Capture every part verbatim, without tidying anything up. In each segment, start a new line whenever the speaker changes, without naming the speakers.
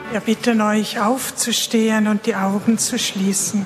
Wir bitten euch, aufzustehen und die Augen zu schließen.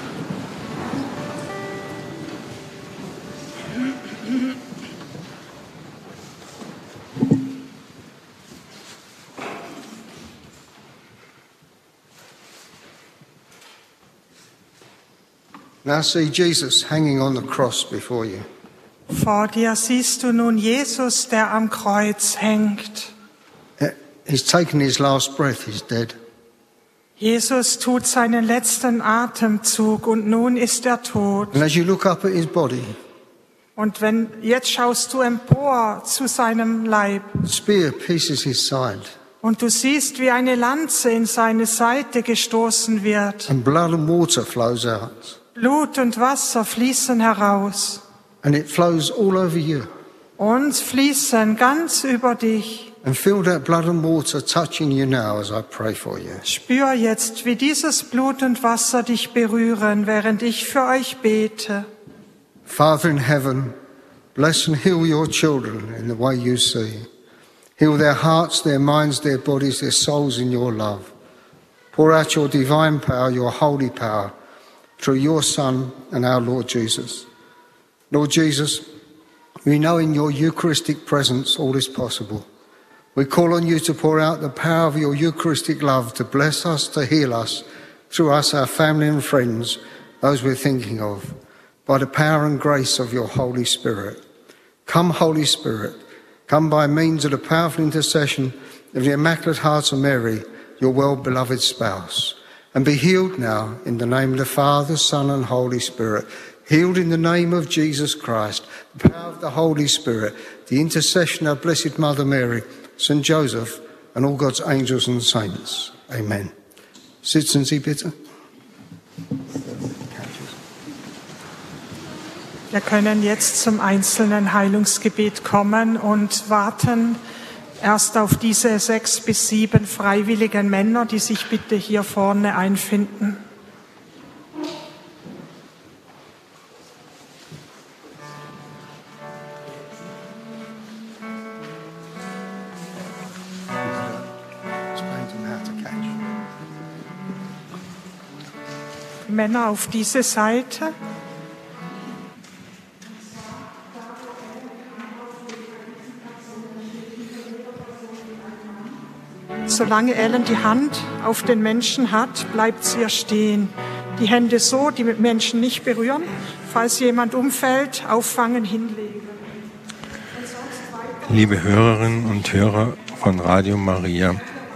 Now see Jesus hanging on the cross before you.
Vor dir siehst du nun Jesus, der am Kreuz hängt.
He's taken his last breath, he's dead.
Jesus tut seinen letzten Atemzug und nun ist er tot.
And as you look up at his body,
und wenn jetzt schaust du empor zu seinem Leib.
The spear pierces his side.
Und du siehst, wie eine Lanze in seine Seite gestoßen wird.
And blood and water flows out.
Blut und Wasser fließen heraus.
And it flows all over you.
Und fließen ganz über dich.
And feel that blood and water touching you now as I pray for you.
Spür jetzt, wie dieses Blut und Wasser dich berühren, während ich für euch bete.
Father in heaven, bless and heal your children in the way you see. Heal their hearts, their minds, their bodies, their souls in your love. Pour out your divine power, your holy power, through your Son and our Lord Jesus. Lord Jesus, we know in your Eucharistic presence all is possible. We call on you to pour out the power of your Eucharistic love to bless us, to heal us, through us, our family and friends, those we're thinking of, by the power and grace of your Holy Spirit. Come, Holy Spirit, come by means of the powerful intercession of the Immaculate Heart of Mary, your well-beloved spouse, and be healed now in the name of the Father, Son and Holy Spirit, healed in the name of Jesus Christ, the power of the Holy Spirit, the intercession of Blessed Mother Mary, Saint Joseph and all God's angels and saints. Amen. Sitzen Sie bitte.
Wir können jetzt zum einzelnen Heilungsgebet kommen und warten erst auf diese sechs bis sieben freiwilligen Männer, die sich bitte hier vorne einfinden. Männer auf diese Seite. Solange Ellen die Hand auf den Menschen hat, bleibt sie stehen. Die Hände so, die mit Menschen nicht berühren. Falls jemand umfällt, auffangen, hinlegen.
Liebe Hörerinnen und Hörer von Radio Maria,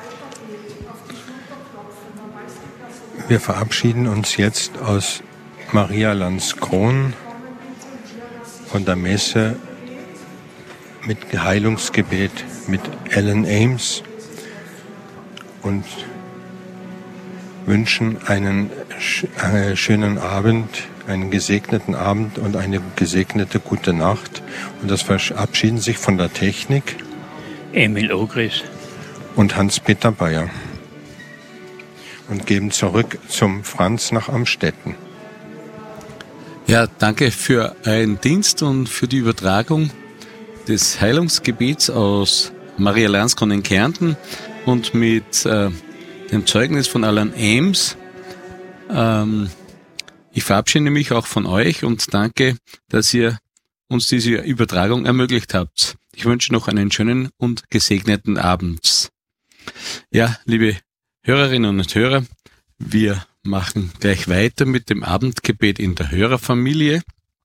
wir verabschieden uns jetzt aus Maria Landskron von der Messe mit Heilungsgebet mit Ellen Ames und wünschen einen äh, schönen Abend, einen gesegneten Abend und eine gesegnete gute Nacht. Und das verabschieden sich von der Technik
Emil Ogris
und Hans-Peter Bayer. Und geben zurück zum Franz nach Amstetten.
Ja, danke für euren Dienst und für die Übertragung des Heilungsgebets aus Maria Landskron in Kärnten und mit äh, dem Zeugnis von Alan Ames. Ähm, ich verabschiede mich auch von euch und danke, dass ihr uns diese Übertragung ermöglicht habt. Ich wünsche noch einen schönen und gesegneten Abend. Ja, liebe Hörerinnen und Hörer, wir machen gleich weiter mit dem Abendgebet in der Hörerfamilie.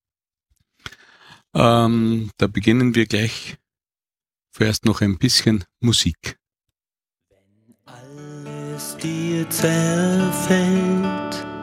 Ähm, da beginnen wir gleich vorerst noch ein bisschen Musik.
Wenn alles dir zerfällt